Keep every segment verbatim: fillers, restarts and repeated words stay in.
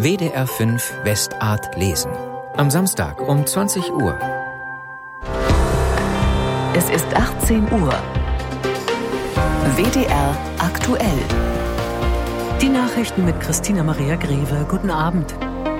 W D R fünf Westart lesen. Am Samstag um zwanzig Uhr. Es ist achtzehn Uhr. W D R aktuell. Die Nachrichten mit Christina Maria Greve. Guten Abend.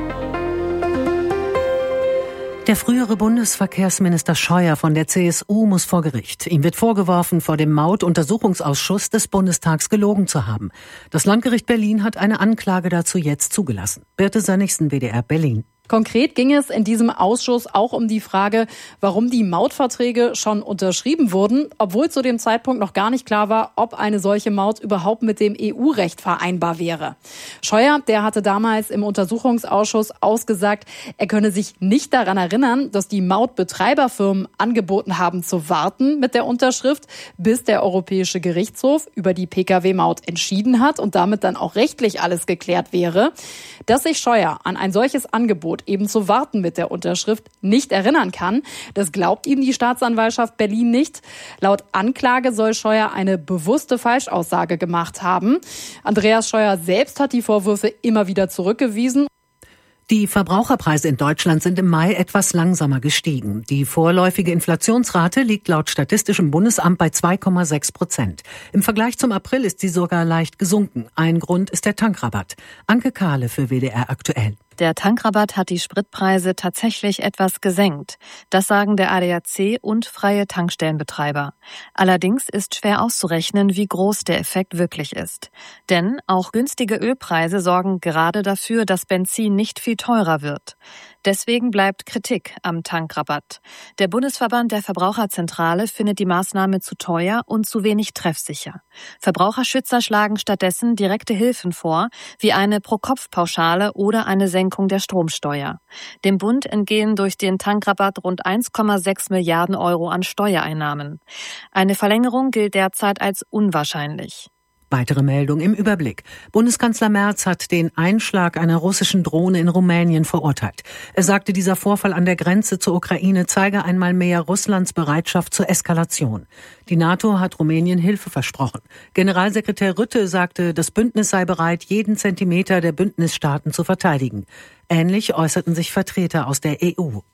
Der frühere Bundesverkehrsminister Scheuer von der C S U muss vor Gericht. Ihm wird vorgeworfen, vor dem Maut-Untersuchungsausschuss des Bundestags gelogen zu haben. Das Landgericht Berlin hat eine Anklage dazu jetzt zugelassen. Birte Sönnigsen, W D R Berlin. Konkret ging es in diesem Ausschuss auch um die Frage, warum die Mautverträge schon unterschrieben wurden, obwohl zu dem Zeitpunkt noch gar nicht klar war, ob eine solche Maut überhaupt mit dem E U-Recht vereinbar wäre. Scheuer, der hatte damals im Untersuchungsausschuss ausgesagt, er könne sich nicht daran erinnern, dass die Mautbetreiberfirmen angeboten haben zu warten mit der Unterschrift, bis der Europäische Gerichtshof über die Pkw-Maut entschieden hat und damit dann auch rechtlich alles geklärt wäre. Dass sich Scheuer an ein solches Angebot eben zu warten mit der Unterschrift nicht erinnern kann, das glaubt ihm die Staatsanwaltschaft Berlin nicht. Laut Anklage soll Scheuer eine bewusste Falschaussage gemacht haben. Andreas Scheuer selbst hat die Vorwürfe immer wieder zurückgewiesen. Die Verbraucherpreise in Deutschland sind im Mai etwas langsamer gestiegen. Die vorläufige Inflationsrate liegt laut Statistischem Bundesamt bei zwei Komma sechs Prozent. Im Vergleich zum April ist sie sogar leicht gesunken. Ein Grund ist der Tankrabatt. Anke Kahle für W D R aktuell. Der Tankrabatt hat die Spritpreise tatsächlich etwas gesenkt. Das sagen der A D A C und freie Tankstellenbetreiber. Allerdings ist schwer auszurechnen, wie groß der Effekt wirklich ist. Denn auch günstige Ölpreise sorgen gerade dafür, dass Benzin nicht viel teurer wird. Deswegen bleibt Kritik am Tankrabatt. Der Bundesverband der Verbraucherzentrale findet die Maßnahme zu teuer und zu wenig treffsicher. Verbraucherschützer schlagen stattdessen direkte Hilfen vor, wie eine Pro-Kopf-Pauschale oder eine Senkung der Stromsteuer. Dem Bund entgehen durch den Tankrabatt rund eins Komma sechs Milliarden Euro an Steuereinnahmen. Eine Verlängerung gilt derzeit als unwahrscheinlich. Weitere Meldung im Überblick. Bundeskanzler Merz hat den Einschlag einer russischen Drohne in Rumänien verurteilt. Er sagte, dieser Vorfall an der Grenze zur Ukraine zeige einmal mehr Russlands Bereitschaft zur Eskalation. Die NATO hat Rumänien Hilfe versprochen. Generalsekretär Rutte sagte, das Bündnis sei bereit, jeden Zentimeter der Bündnisstaaten zu verteidigen. Ähnlich äußerten sich Vertreter aus der E U.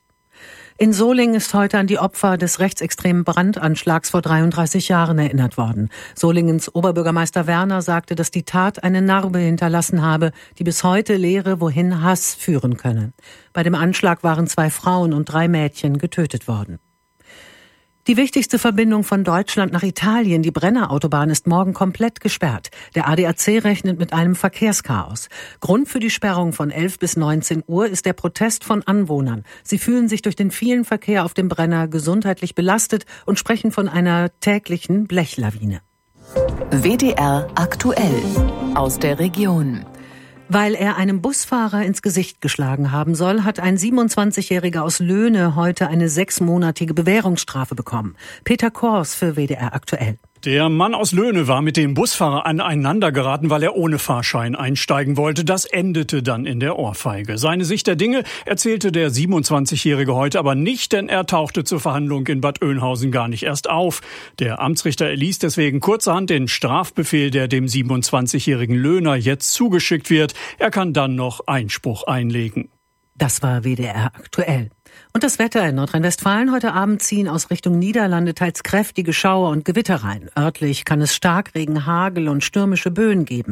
In Solingen ist heute an die Opfer des rechtsextremen Brandanschlags vor dreiunddreißig Jahren erinnert worden. Solingens Oberbürgermeister Werner sagte, dass die Tat eine Narbe hinterlassen habe, die bis heute lehre, wohin Hass führen könne. Bei dem Anschlag waren zwei Frauen und drei Mädchen getötet worden. Die wichtigste Verbindung von Deutschland nach Italien, die Brenner-Autobahn, ist morgen komplett gesperrt. Der A D A C rechnet mit einem Verkehrschaos. Grund für die Sperrung von elf bis neunzehn Uhr ist der Protest von Anwohnern. Sie fühlen sich durch den vielen Verkehr auf dem Brenner gesundheitlich belastet und sprechen von einer täglichen Blechlawine. W D R aktuell aus der Region. Weil er einem Busfahrer ins Gesicht geschlagen haben soll, hat ein siebenundzwanzigjähriger aus Löhne heute eine sechsmonatige Bewährungsstrafe bekommen. Peter Kors für W D R aktuell. Der Mann aus Löhne war mit dem Busfahrer aneinander geraten, weil er ohne Fahrschein einsteigen wollte. Das endete dann in der Ohrfeige. Seine Sicht der Dinge erzählte der siebenundzwanzigjährige heute aber nicht, denn er tauchte zur Verhandlung in Bad Oeynhausen gar nicht erst auf. Der Amtsrichter erließ deswegen kurzerhand den Strafbefehl, der dem siebenundzwanzigjährigen Löhner jetzt zugeschickt wird. Er kann dann noch Einspruch einlegen. Das war W D R aktuell. Und das Wetter in Nordrhein-Westfalen: Heute Abend ziehen aus Richtung Niederlande teils kräftige Schauer und Gewitter rein. Örtlich kann es Starkregen, Hagel und stürmische Böen geben.